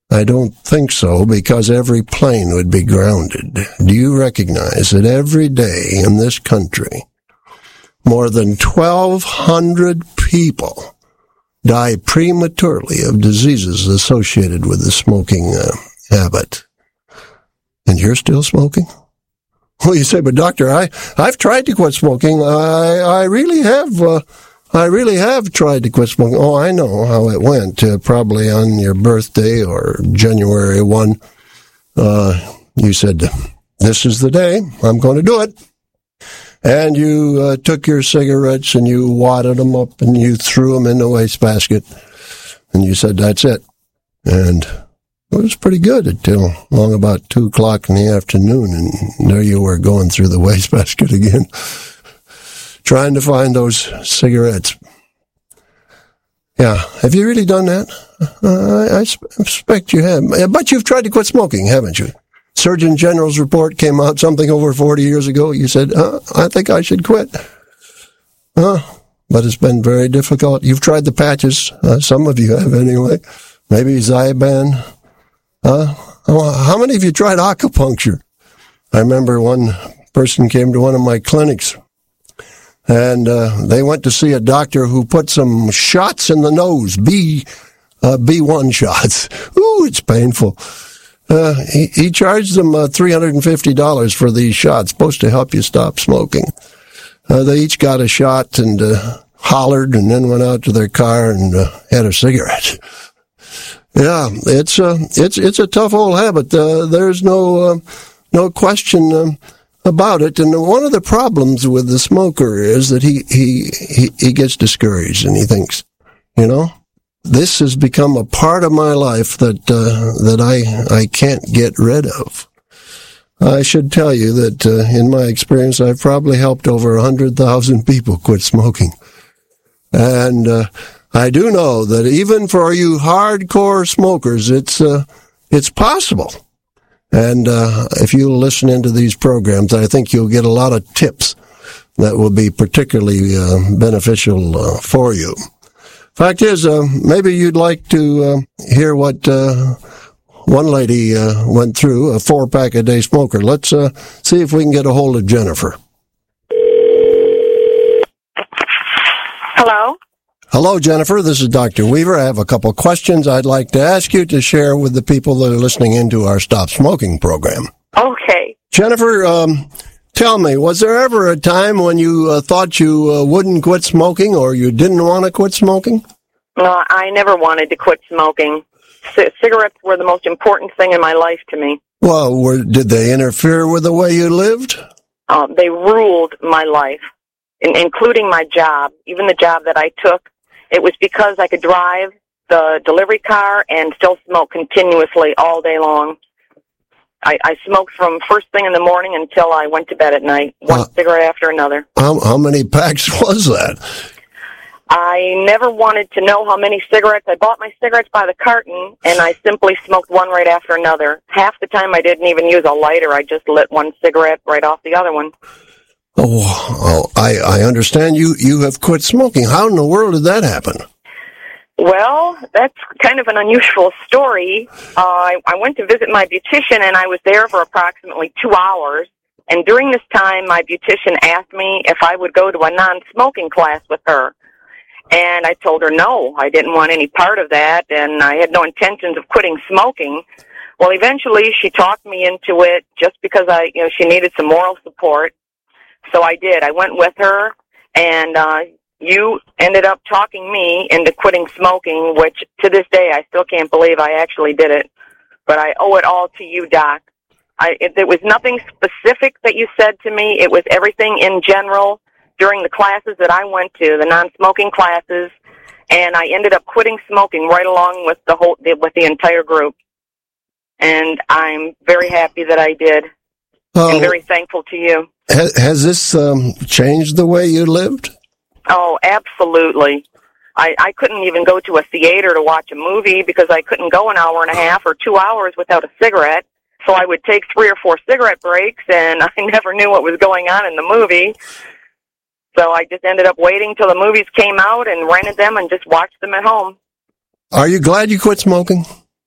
I don't think so, because every plane would be grounded. Do you recognize that every day in this country, more than 1,200 people die prematurely of diseases associated with the smoking habit? And you're still smoking? Well, you say, but doctor, I've tried to quit smoking. I really have tried to quit smoking. Oh, I know how it went. Probably on your birthday or January 1, you said, this is the day, I'm going to do it. And you took your cigarettes and you wadded them up and you threw them in the wastebasket. And you said, that's it. And it was pretty good until long about 2 o'clock in the afternoon. And there you were going through the wastebasket again, trying to find those cigarettes. Yeah. Have you really done that? I suspect you have. But you've tried to quit smoking, haven't you? Surgeon General's report came out something over 40 years ago. You said, I think I should quit. But it's been very difficult. You've tried the patches. Some of you have anyway. Maybe Zyban. How many of you tried acupuncture? I remember one person came to one of my clinics, and they went to see a doctor who put some shots in the nose, B1 shots. Ooh, it's painful. He charged them $350 for these shots, supposed to help you stop smoking. They each got a shot and hollered, and then went out to their car and had a cigarette. Yeah, it's a tough old habit. There's no question about it. And one of the problems with the smoker is that he gets discouraged, and he thinks, this has become a part of my life that I can't get rid of. I should tell you that in my experience, I've probably helped over 100,000 people quit smoking. And I do know that even for you hardcore smokers, it's possible. And if you listen into these programs, I think you'll get a lot of tips that will be particularly beneficial for you. Fact is, maybe you'd like to hear what one lady went through, a 4-pack-a-day smoker. Let's see if we can get a hold of Jennifer. Hello? Hello, Jennifer. This is Dr. Weaver. I have a couple questions I'd like to ask you to share with the people that are listening into our Stop Smoking program. Okay. Jennifer, tell me, was there ever a time when you thought you wouldn't quit smoking, or you didn't want to quit smoking? No, I never wanted to quit smoking. Cigarettes were the most important thing in my life to me. Well, did they interfere with the way you lived? They ruled my life, including my job, even the job that I took. It was because I could drive the delivery car and still smoke continuously all day long. I smoked from first thing in the morning until I went to bed at night, one cigarette after another. How many packs was that? I never wanted to know how many cigarettes. I bought my cigarettes by the carton, and I simply smoked one right after another. Half the time I didn't even use a lighter. I just lit one cigarette right off the other one. Oh, I understand you have quit smoking. How in the world did that happen? Well, that's kind of an unusual story. I went to visit my beautician, and I was there for approximately 2 hours. And during this time, my beautician asked me if I would go to a non-smoking class with her. And I told her no, I didn't want any part of that, and I had no intentions of quitting smoking. Well, eventually, she talked me into it just because she needed some moral support. So I did. I went with her, and you ended up talking me into quitting smoking, which to this day I still can't believe I actually did it. But I owe it all to you, Doc. There was nothing specific that you said to me. It was everything in general during the classes that I went to, the non-smoking classes, and I ended up quitting smoking right along with with the entire group. And I'm very happy that I did. And very thankful to you. Has this changed the way you lived? Oh, absolutely. I couldn't even go to a theater to watch a movie because I couldn't go an hour and a half or 2 hours without a cigarette. So I would take 3 or 4 cigarette breaks, and I never knew what was going on in the movie. So I just ended up waiting till the movies came out and rented them and just watched them at home. Are you glad you quit smoking?